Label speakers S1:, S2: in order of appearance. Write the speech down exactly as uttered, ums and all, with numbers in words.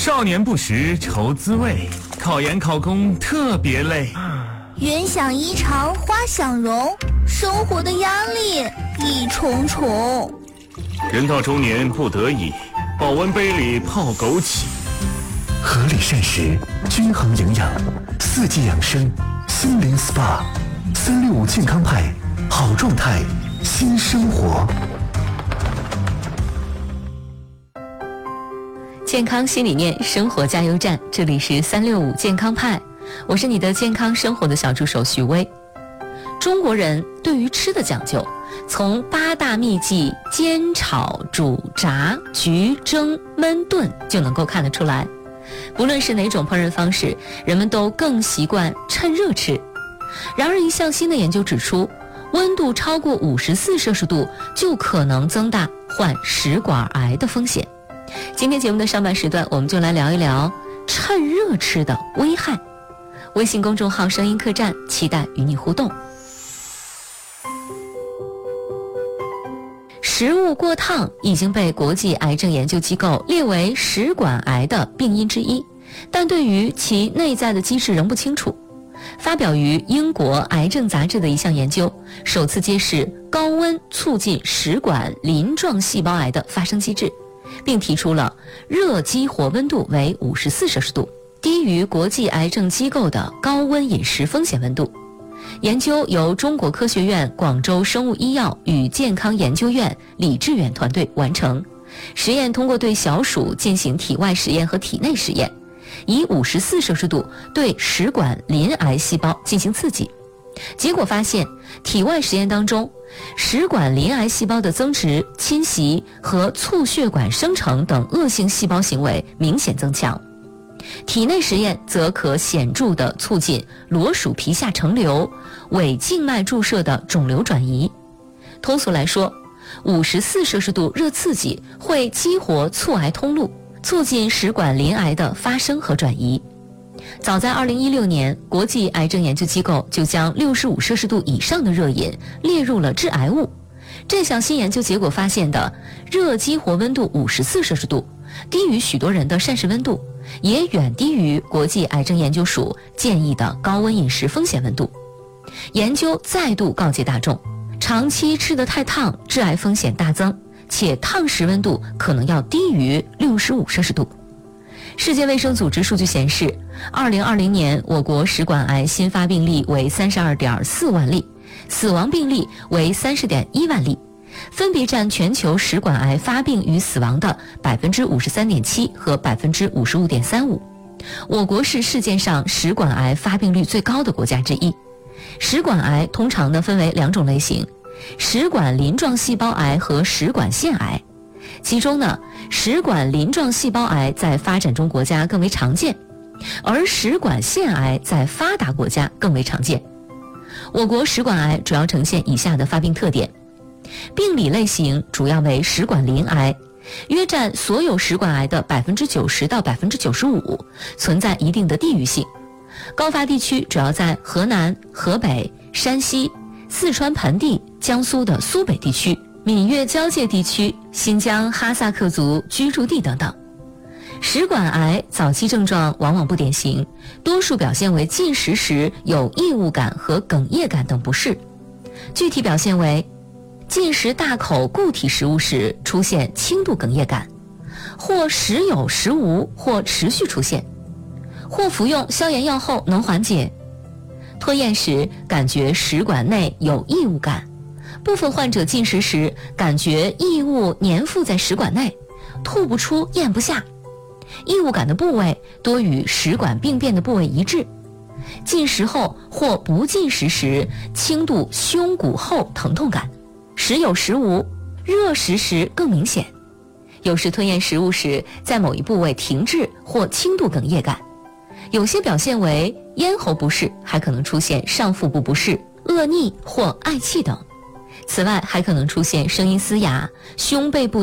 S1: 少年不识愁滋味，考研考公特别累。
S2: 云想衣裳花想容，生活的压力一重重。
S1: 人到中年不得已，保温杯里泡枸杞。
S3: 合理膳食，均衡营养，四季养生，心灵 S P A， 三六五健康派，好状态，新生活。
S4: 健康新理念，生活加油站，这里是三六五健康派，我是你的健康生活的小助手徐薇。中国人对于吃的讲究，从八大秘技煎炒煮炸焗蒸焖炖就能够看得出来。不论是哪种烹饪方式，人们都更习惯趁热吃。然而一项新的研究指出，温度超过五十四摄氏度就可能增大患食管癌的风险。今天节目的上半时段，我们就来聊一聊趁热吃的危害。微信公众号声音客栈，期待与你互动。食物过烫已经被国际癌症研究机构列为食管癌的病因之一，但对于其内在的机制仍不清楚。发表于英国癌症杂志的一项研究，首次揭示高温促进食管鳞状细胞癌的发生机制，并提出了热激活温度为五十四摄氏度，低于国际癌症机构的高温饮食风险温度。研究由中国科学院广州生物医药与健康研究院李志远团队完成。实验通过对小鼠进行体外实验和体内实验，以五十四摄氏度对食管鳞癌细胞进行刺激。结果发现，体外实验当中，食管鳞癌细胞的增殖、侵袭和促血管生成等恶性细胞行为明显增强。体内实验则可显著地促进裸鼠皮下成瘤、伪静脉注射的肿瘤转移。通俗来说，五十四摄氏度热刺激会激活促癌通路，促进食管鳞癌的发生和转移。早在二零一六年，国际癌症研究机构就将六十五摄氏度以上的热饮列入了致癌物。这项新研究结果发现的热激活温度五十四摄氏度，低于许多人的膳食温度，也远低于国际癌症研究署建议的高温饮食风险温度。研究再度告诫大众，长期吃得太烫，致癌风险大增，且烫食温度可能要低于六十五摄氏度。世界卫生组织数据显示，二零二零年我国食管癌新发病例为三十二点四万例，死亡病例为三十点一万例，分别占全球食管癌发病与死亡的百分之五十三点七和百分之五十五点三五。我国是世界上食管癌发病率最高的国家之一。食管癌通常呢分为两种类型，食管鳞状细胞癌和食管腺癌。其中呢，食管鳞状细胞癌在发展中国家更为常见，而食管腺癌在发达国家更为常见。我国食管癌主要呈现以下的发病特点：病理类型主要为食管鳞癌，约占所有食管癌的百分之九十到百分之九十五，存在一定的地域性。高发地区主要在河南、河北、山西、四川盆地、江苏的苏北地区、闽粤交界地区、新疆哈萨克族居住地等等。食管癌早期症状往往不典型，多数表现为进食时有异物感和哽咽感等不适。具体表现为：进食大口固体食物时出现轻度哽咽感，或时有时无，或持续出现，或服用消炎药后能缓解。吞咽时感觉食管内有异物感，部分患者进食时感觉异物粘附在食管内，吐不出咽不下。异物感的部位多与食管病变的部位一致。进食后或不进食时轻度胸骨后疼痛感，时有时无，热食时更明显。有时吞咽食物时在某一部位停滞或轻度哽咽感。有些表现为咽喉不适，还可能出现上腹部不适、恶逆或嗳气等。此外，还可能出现声音嘶哑、胸背部